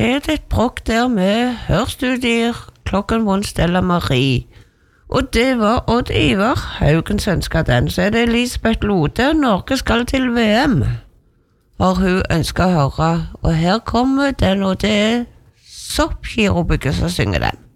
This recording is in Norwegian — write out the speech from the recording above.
er det et bråk der med hørstudier, klokken var Stella Marie. Og det var Odd Ivar Haugen som ønsket den. Så er det Elisabeth Lode, Norge skal til VM. Har hun ønsket å høre. Og her kommer den, og det er Soppgirobygget som synger den.